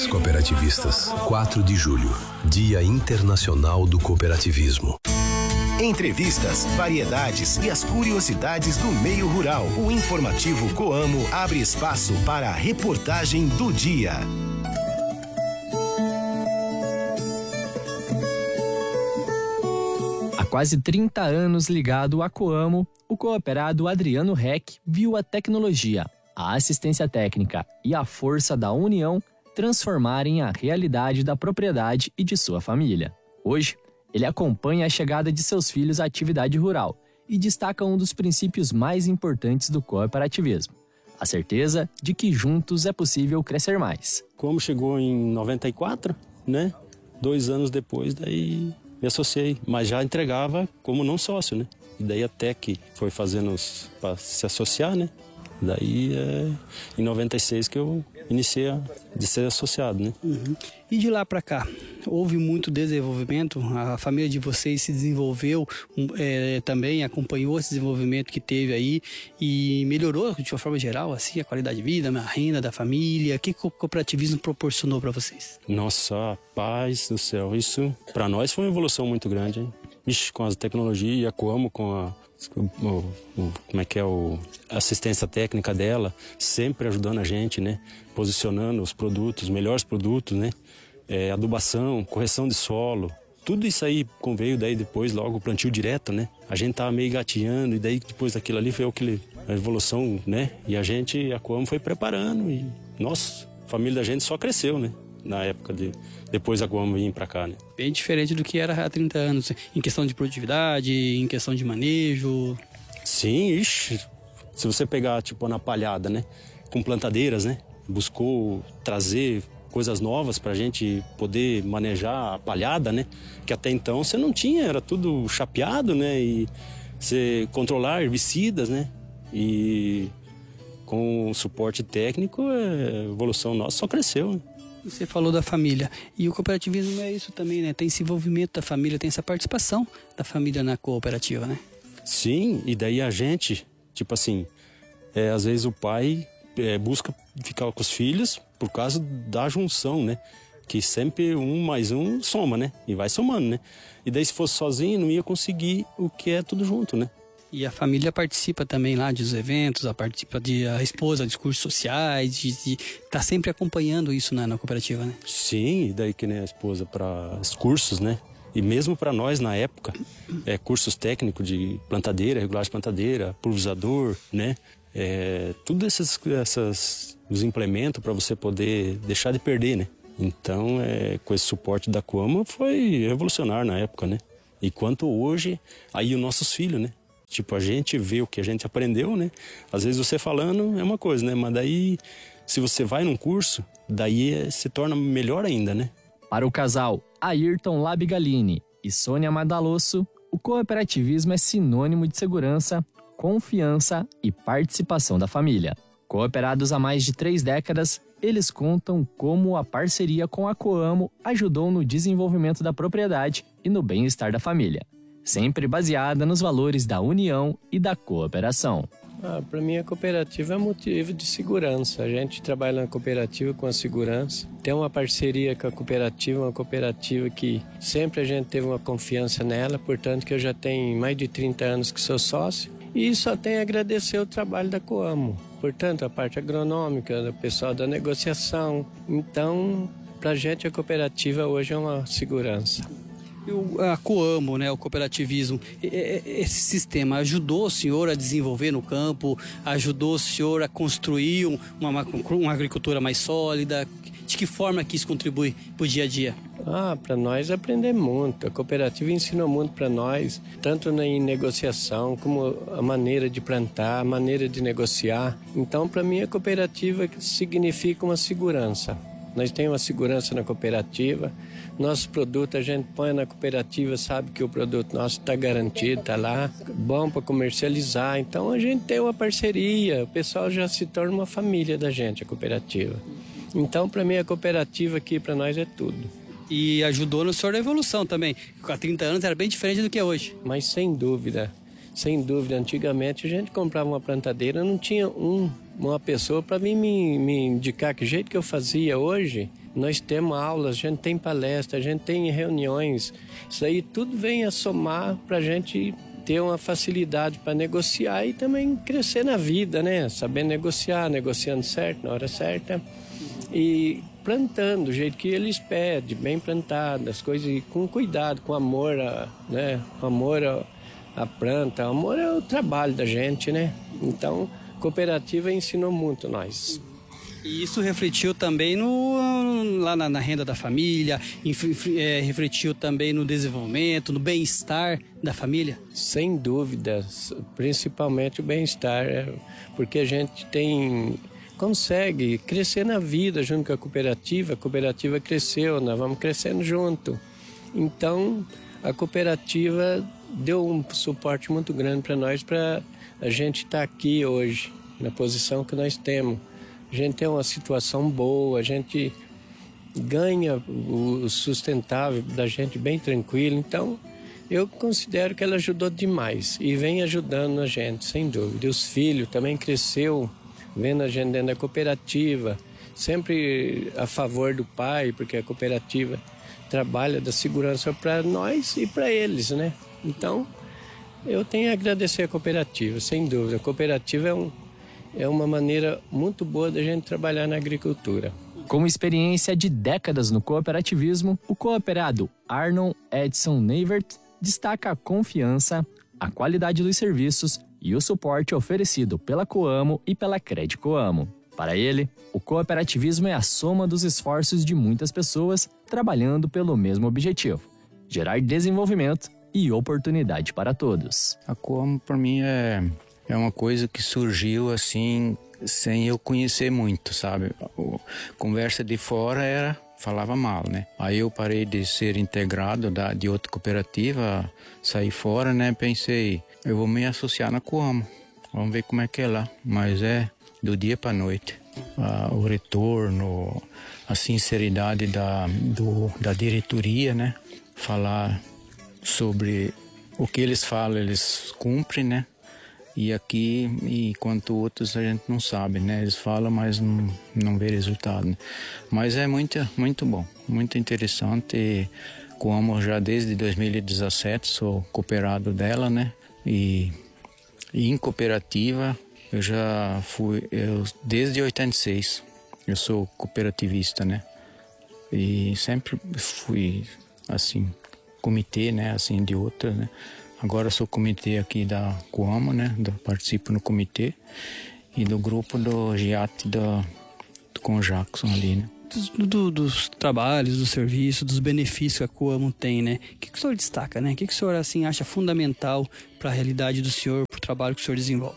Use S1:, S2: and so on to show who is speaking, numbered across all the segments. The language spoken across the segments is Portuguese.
S1: Cooperativistas, 4 de julho, Dia Internacional do Cooperativismo.
S2: Entrevistas, variedades e as curiosidades do meio rural. O informativo Coamo abre espaço para a reportagem do dia.
S3: Há quase 30 anos ligado à Coamo, o cooperado Adriano Reck viu a tecnologia, a assistência técnica e a força da união transformarem a realidade da propriedade e de sua família. Hoje, ele acompanha a chegada de seus filhos à atividade rural e destaca um dos princípios mais importantes do cooperativismo: a certeza de que juntos é possível crescer mais.
S4: Como chegou em 94, né? 2 anos depois, daí me associei, mas já entregava como não sócio, né? E daí até que foi fazendo para se associar, né? Daí em 96 que eu iniciei de ser associado, né?
S5: Uhum. E de lá para cá, houve muito desenvolvimento? A família de vocês se desenvolveu também, acompanhou esse desenvolvimento que teve aí e melhorou de uma forma geral, assim, a qualidade de vida, a renda da família? O que o cooperativismo proporcionou para vocês?
S4: Nossa, paz do céu, isso para nós foi uma evolução muito grande, hein? Ixi, com as tecnologias, como com a assistência técnica dela, sempre ajudando a gente, né? Posicionando os produtos, os melhores produtos, né? Adubação, correção de solo, tudo isso aí veio daí depois, logo o plantio direto, né? A gente tava meio gateando e daí depois daquilo ali foi a evolução, né? E a Coamo foi preparando e, nossa, a família da gente só cresceu, né? Na época depois a Coamo vir pra cá, né?
S5: Bem diferente do que era há 30 anos, em questão de produtividade, em questão de manejo.
S4: Sim, ixi, se você pegar tipo na palhada, né? Com plantadeiras, né? Buscou trazer coisas novas pra gente poder manejar a palhada, né? Que até então você não tinha, era tudo chapeado, né? E você controlar herbicidas, né? E com o suporte técnico, a evolução nossa só cresceu, né?
S5: Você falou da família. E o cooperativismo é isso também, né? Tem esse envolvimento da família, tem essa participação da família na cooperativa, né?
S4: Sim, e daí a gente, tipo assim, às vezes o pai busca ficar com os filhos por causa da junção, né? Que sempre 1 mais 1 soma, né? E vai somando, né? E daí se fosse sozinho não ia conseguir o que é tudo junto, né?
S5: E a família participa também lá dos eventos, participa a esposa, de cursos sociais, tá sempre acompanhando isso na cooperativa, né?
S4: Sim, e daí que nem a esposa para os cursos, né? E mesmo para nós na época, cursos técnicos de plantadeira, regulagem de plantadeira, pulverizador, né? Tudo os implementos para você poder deixar de perder, né? Então, com esse suporte da Coamo foi revolucionário na época, né? E quanto hoje, aí os nossos filhos, né? Tipo, a gente vê o que a gente aprendeu, né? Às vezes você falando é uma coisa, né? Mas daí, se você vai num curso, daí se torna melhor ainda, né?
S3: Para o casal Ayrton Labigalini e Sônia Madalosso, o cooperativismo é sinônimo de segurança, confiança e participação da família. Cooperados há mais de 3 décadas, eles contam como a parceria com a Coamo ajudou no desenvolvimento da propriedade e no bem-estar da família, sempre baseada nos valores da união e da cooperação.
S6: Para mim a cooperativa é motivo de segurança. A gente trabalha na cooperativa com a segurança. Tem uma parceria com a cooperativa, uma cooperativa que sempre a gente teve uma confiança nela, portanto que eu já tenho mais de 30 anos que sou sócio. E só tenho a agradecer o trabalho da Coamo. Portanto, a parte agronômica, do pessoal da negociação. Então, para a gente a cooperativa hoje é uma segurança.
S5: A Coamo, né, o cooperativismo, esse sistema ajudou o senhor a desenvolver no campo, ajudou o senhor a construir uma agricultura mais sólida? De que forma que isso contribui para o dia a dia?
S6: Para nós aprender muito. A cooperativa ensinou muito para nós, tanto em negociação, como a maneira de plantar, a maneira de negociar. Então, para mim, a cooperativa significa uma segurança. Nós temos uma segurança na cooperativa. Nosso produto a gente põe na cooperativa, sabe que o produto nosso está garantido, está lá, bom para comercializar. Então a gente tem uma parceria, o pessoal já se torna uma família da gente, a cooperativa. Então para mim a cooperativa aqui para nós é tudo.
S5: E ajudou no senhor na evolução também. Há 30 anos era bem diferente do que é hoje.
S6: Mas sem dúvida, antigamente a gente comprava uma plantadeira, não tinha um uma pessoa para vir me indicar que jeito que eu fazia hoje. Nós temos aulas, a gente tem palestra, a gente tem reuniões. Isso aí tudo vem a somar para a gente ter uma facilidade para negociar e também crescer na vida, né? Saber negociar, negociando certo, na hora certa. E plantando do jeito que eles pedem, bem plantado, as coisas com cuidado, com amor, né? Amor à planta, amor ao trabalho da gente, né? Então, a cooperativa ensinou muito nós.
S5: E isso refletiu também lá na renda da família, refletiu também no desenvolvimento, no bem-estar da família?
S6: Sem dúvida, principalmente o bem-estar, porque a gente consegue crescer na vida junto com a cooperativa cresceu, nós vamos crescendo junto. Então, a cooperativa deu um suporte muito grande para nós, para a gente estar aqui hoje, na posição que nós temos. A gente tem uma situação boa, a gente ganha o sustentável da gente bem tranquilo. Então, eu considero que ela ajudou demais e vem ajudando a gente, sem dúvida. E os filhos também cresceu, vendo a gente dentro da cooperativa, sempre a favor do pai, porque a cooperativa trabalha da segurança para nós e para eles, né? Então, eu tenho a agradecer a cooperativa, sem dúvida. A cooperativa é uma maneira muito boa da gente trabalhar na agricultura.
S3: Com experiência de décadas no cooperativismo, o cooperado Arnon Edson Neivert destaca a confiança, a qualidade dos serviços e o suporte oferecido pela Coamo e pela Cred Coamo. Para ele, o cooperativismo é a soma dos esforços de muitas pessoas trabalhando pelo mesmo objetivo: gerar desenvolvimento e oportunidade para todos.
S7: A Coamo, para mim, é uma coisa que surgiu assim, sem eu conhecer muito, sabe? A conversa de fora falava mal, né? Aí eu parei de ser integrado de outra cooperativa, saí fora, né? Pensei, eu vou me associar na Coamo, vamos ver como é que é lá. Mas do dia para noite. O retorno, a sinceridade da diretoria, né? Falar sobre o que eles falam, eles cumprem, né? E aqui, enquanto outros, a gente não sabe, né? Eles falam, mas não vê resultado, né? Mas é muito bom, muito interessante. E como já desde 2017 sou cooperado dela, né? E em cooperativa eu já fui, desde 86 eu sou cooperativista, né? E sempre fui, assim, comitê, né? Assim, de outra, né? Agora sou comitê aqui da Coamo, né? Participo no comitê e do grupo do GIAT com o Jackson ali, né?
S5: Dos trabalhos, do serviço, dos benefícios que a Coamo tem, né? O que o senhor destaca, né? O que o senhor, assim, acha fundamental para a realidade do senhor, para o trabalho que o senhor desenvolve?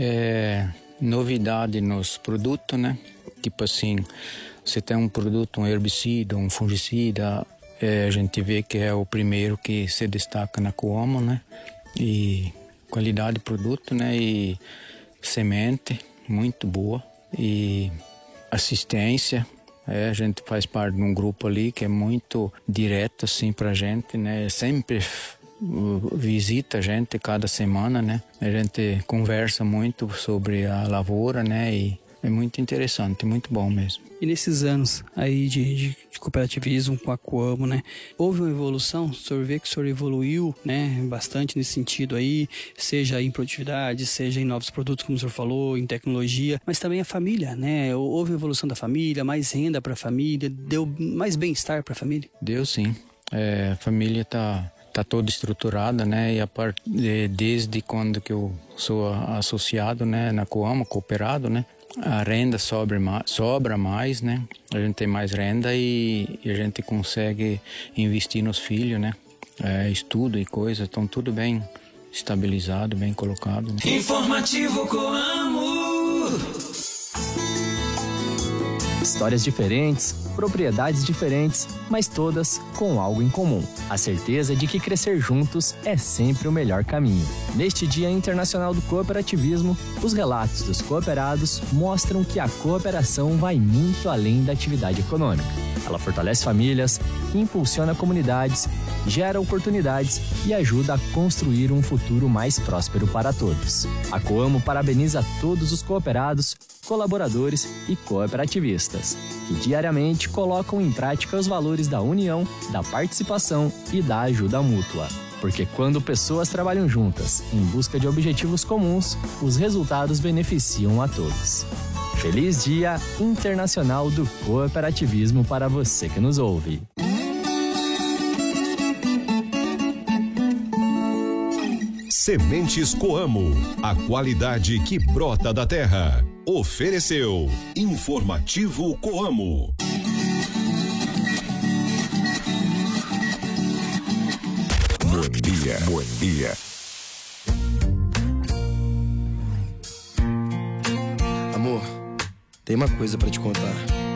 S7: Novidade nos produtos, né? Tipo assim, você tem um produto, um herbicida, um fungicida, a gente vê que é o primeiro que se destaca na Coamo, né? E qualidade de produto, né? E semente muito boa e assistência. A gente faz parte de um grupo ali que é muito direto assim pra gente, né? Sempre visita a gente cada semana, né? A gente conversa muito sobre a lavoura, né? E é muito interessante, muito bom mesmo.
S5: E nesses anos aí de cooperativismo com a Coamo, né? Houve uma evolução? O senhor vê que o senhor evoluiu, né? Bastante nesse sentido aí, seja em produtividade, seja em novos produtos, como o senhor falou, em tecnologia, mas também a família, né? Houve uma evolução da família, mais renda para a família, deu mais bem-estar para a família?
S7: Deu sim. A família tá toda estruturada, né? E desde quando que eu sou associado, né? Na Coamo, cooperado, né? A renda sobra mais, né? A gente tem mais renda e a gente consegue investir nos filhos, né? Estudo e coisa, estão tudo bem estabilizado, bem colocado, né?
S8: Informativo Coamo.
S3: Histórias diferentes, propriedades diferentes, mas todas com algo em comum: a certeza de que crescer juntos é sempre o melhor caminho. Neste Dia Internacional do Cooperativismo, os relatos dos cooperados mostram que a cooperação vai muito além da atividade econômica. Ela fortalece famílias, impulsiona comunidades, gera oportunidades e ajuda a construir um futuro mais próspero para todos. A Coamo parabeniza todos os cooperados, colaboradores e cooperativistas, que diariamente colocam em prática os valores da união, da participação e da ajuda mútua. Porque quando pessoas trabalham juntas em busca de objetivos comuns, os resultados beneficiam a todos. Feliz Dia Internacional do Cooperativismo para você que nos ouve.
S9: Sementes Coamo, a qualidade que brota da terra. Ofereceu Informativo Coamo. Bom dia, bom dia.
S10: Amor, tem uma coisa pra te contar.